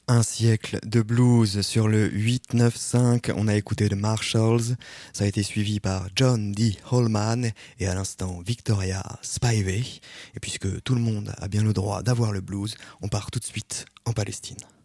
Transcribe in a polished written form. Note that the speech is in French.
Un siècle de blues sur le 8-9-5, on a écouté The Marshalls, ça a été suivi par John D. Holman et à l'instant Victoria Spivey. Et puisque tout le monde a bien le droit d'avoir le blues, on part tout de suite en Palestine.